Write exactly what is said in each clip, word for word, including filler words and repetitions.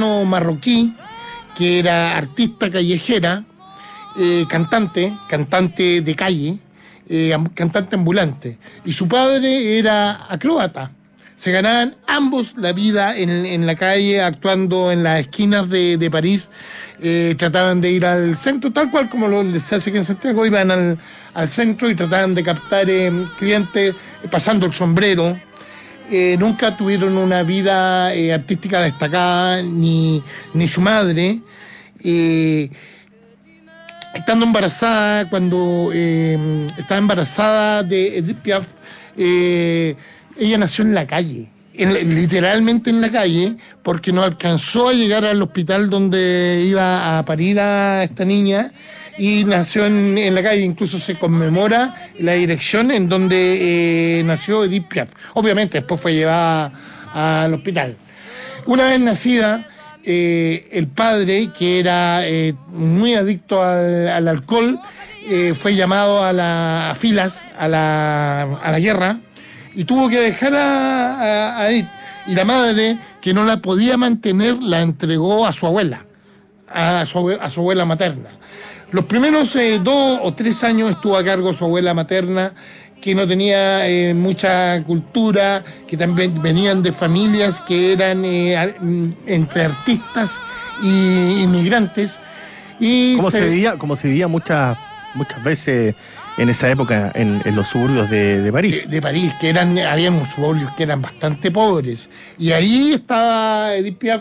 hermano marroquí, que era artista callejera, eh, cantante, cantante de calle, eh, cantante ambulante. Y su padre era acróbata. Se ganaban ambos la vida en, en la calle, actuando en las esquinas de, de París. Eh, trataban de ir al centro, tal cual como lo, se hace aquí en Santiago, iban al, al centro y trataban de captar eh, clientes eh, pasando el sombrero. Eh, nunca tuvieron una vida eh, artística destacada, ni, ni su madre. Eh, estando embarazada, cuando eh, estaba embarazada de Edith Piaf, eh, ella nació en la calle, en, literalmente en la calle, porque no alcanzó a llegar al hospital donde iba a parir a esta niña, y nació en, en la calle. Incluso se conmemora la dirección en donde eh, nació Edith Piaf. Obviamente después fue llevada al hospital. Una vez nacida, eh, el padre, que era eh, muy adicto al, al alcohol, eh, fue llamado a las filas, a la, a la guerra, y tuvo que dejar a, a, a Edith. Y la madre, que no la podía mantener, la entregó a su abuela, a su, a su abuela materna. Los primeros eh, dos o tres años estuvo a cargo su abuela materna, que no tenía eh, mucha cultura, que también venían de familias que eran eh, entre artistas y inmigrantes. Y ¿Cómo se, se vivía, cómo se vivía muchas, muchas veces en esa época en, en los suburbios de, de París? De, de París, que eran, había unos suburbios que eran bastante pobres. Y ahí estaba Edith Piaf.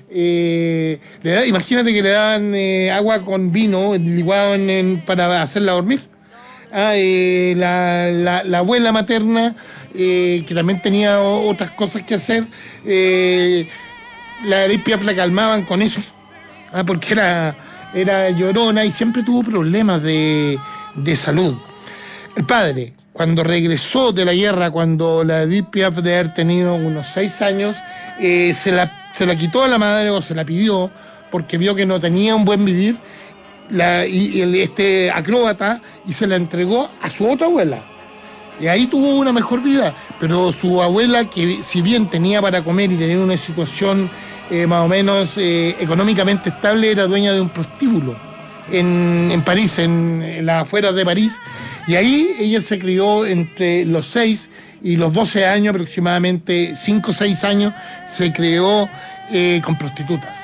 Eh, le da, imagínate que le daban eh, agua con vino licuado en, en, para hacerla dormir. Ah, eh, la, la, la abuela materna, eh, que también tenía otras cosas que hacer, eh, la Edith Piaf la calmaban con eso, ah, porque era, era llorona y siempre tuvo problemas de, de salud. El padre, cuando regresó de la guerra, cuando la Edith Piaf de haber tenido unos seis años, eh, se la se la quitó a la madre o se la pidió porque vio que no tenía un buen vivir, la, y, y el, este acróbata, y se la entregó a su otra abuela. Y ahí tuvo una mejor vida, pero su abuela, que si bien tenía para comer y tenía una situación eh, más o menos eh, económicamente estable, era dueña de un prostíbulo en, en París, en, en las afueras de París, y ahí ella se crió entre los seis y los doce años, aproximadamente cinco o seis años, se creó eh, con prostitutas.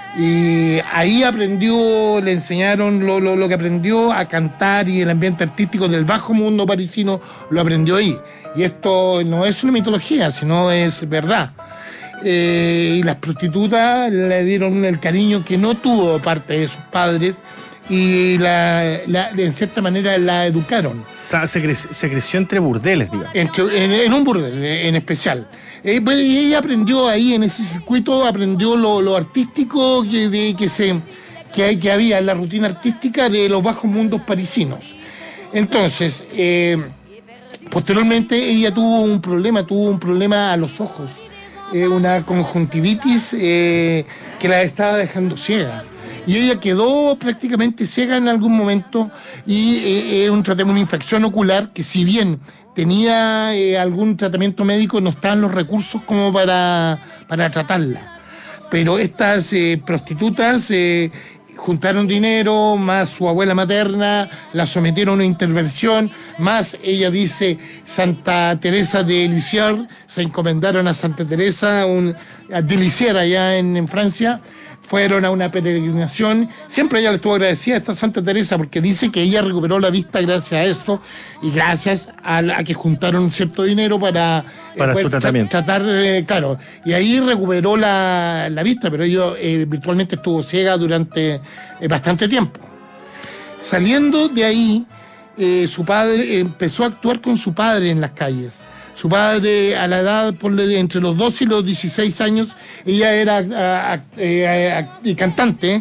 Y ahí aprendió, le enseñaron lo, lo, lo que aprendió a cantar, y el ambiente artístico del bajo mundo parisino lo aprendió ahí. Y esto no es una mitología, sino es verdad. Eh, y las prostitutas le dieron el cariño que no tuvo parte de sus padres, y la, la, en cierta manera la educaron. O sea, se, cre se creció entre burdeles, digamos. Entre, en, en un burdel en especial. Eh, pues, y ella aprendió ahí, en ese circuito, aprendió lo, lo artístico que, de, que, se, que, hay, que había en la rutina artística de los bajos mundos parisinos. Entonces, eh, posteriormente ella tuvo un problema, tuvo un problema a los ojos, eh, una conjuntivitis eh, que la estaba dejando ciega. Y ella quedó prácticamente ciega en algún momento, y eh, era un tratamiento, una infección ocular que, si bien tenía eh, algún tratamiento médico, no estaban los recursos como para, para tratarla. Pero estas eh, prostitutas eh, juntaron dinero, más su abuela materna, la sometieron a una intervención, más, ella dice, Santa Teresa de Lisieux, se encomendaron a Santa Teresa un, de Lisieux allá en, en Francia. Fueron a una peregrinación, siempre ella le estuvo agradecida a esta Santa Teresa, porque dice que ella recuperó la vista gracias a eso, y gracias a, a que juntaron cierto dinero para, para eh, su tratamiento. Tra tratar, eh, claro, y ahí recuperó la, la vista, pero ella eh, virtualmente estuvo ciega durante eh, bastante tiempo. Saliendo de ahí, eh, su padre empezó a actuar con su padre en las calles. Su padre, a la edad, ponle, entre los doce y los dieciséis años, ella era a, a, a, a, cantante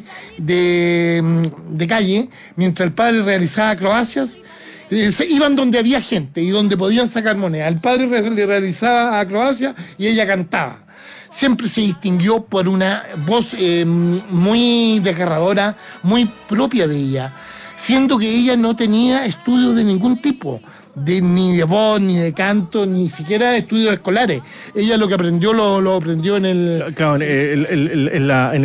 de, de calle, mientras el padre realizaba acrobacias. Eh, se iban donde había gente y donde podían sacar moneda. El padre le realizaba acrobacias y ella cantaba. Siempre se distinguió por una voz eh, muy desgarradora, muy propia de ella, siendo que ella no tenía estudios de ningún tipo. De, ni de voz, ni de canto, ni siquiera de estudios escolares. Ella lo que aprendió, lo, lo aprendió en el... Claro, en, el, el, el, en la... En